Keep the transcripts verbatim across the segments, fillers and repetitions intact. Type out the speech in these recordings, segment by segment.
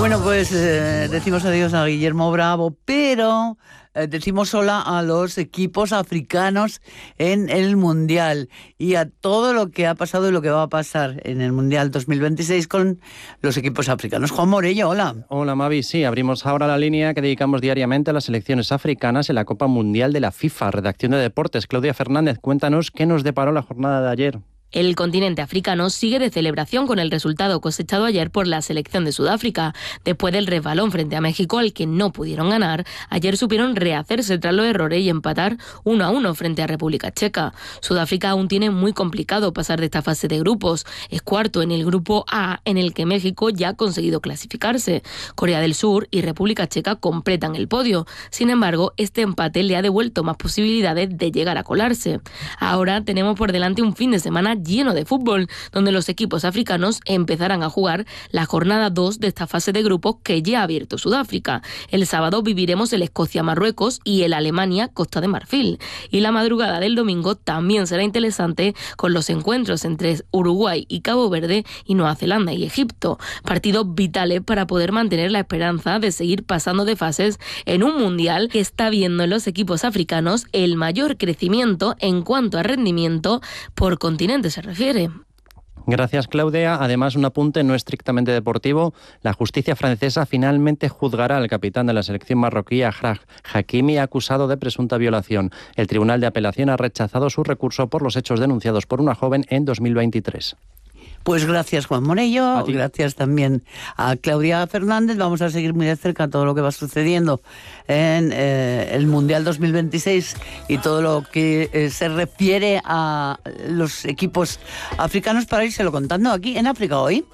Bueno, pues eh, decimos adiós a Guillermo Bravo, pero eh, decimos hola a los equipos africanos en el Mundial y a todo lo que ha pasado y lo que va a pasar en el Mundial dos mil veintiséis con los equipos africanos. Juan Morello, hola. Hola, Mavi. Sí, abrimos ahora la línea que dedicamos diariamente a las selecciones africanas en la Copa Mundial de la FIFA. Redacción de Deportes. Claudia Fernández, cuéntanos qué nos deparó la jornada de ayer. El continente africano sigue de celebración con el resultado cosechado ayer por la selección de Sudáfrica. Después del resbalón frente a México, al que no pudieron ganar, ayer supieron rehacerse tras los errores y empatar uno a uno frente a República Checa. Sudáfrica aún tiene muy complicado pasar de esta fase de grupos. Es cuarto en el grupo A, en el que México ya ha conseguido clasificarse. Corea del Sur y República Checa completan el podio. Sin embargo, este empate le ha devuelto más posibilidades de llegar a colarse. Ahora tenemos por delante un fin de semana lleno de fútbol, donde los equipos africanos empezarán a jugar la jornada dos de esta fase de grupos que ya ha abierto Sudáfrica. El sábado viviremos el Escocia-Marruecos y el Alemania-Costa de Marfil. Y la madrugada del domingo también será interesante con los encuentros entre Uruguay y Cabo Verde y Nueva Zelanda y Egipto. Partidos vitales para poder mantener la esperanza de seguir pasando de fases en un mundial que está viendo en los equipos africanos el mayor crecimiento en cuanto a rendimiento por continente se refiere. Gracias, Claudia. Además, un apunte no estrictamente deportivo. La justicia francesa finalmente juzgará al capitán de la selección marroquí, Achraf Hakimi, acusado de presunta violación. El Tribunal de Apelación ha rechazado su recurso por los hechos denunciados por una joven en dos mil veintitrés. Pues gracias, Juan Morello, gracias también a Claudia Fernández. Vamos a seguir muy de cerca todo lo que va sucediendo en eh, el Mundial dos mil veintiséis y todo lo que eh, se refiere a los equipos africanos para írselo contando aquí en África Hoy.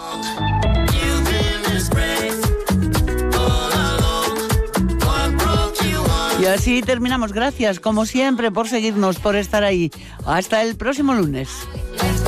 Y así terminamos. Gracias, como siempre, por seguirnos, por estar ahí. Hasta el próximo lunes.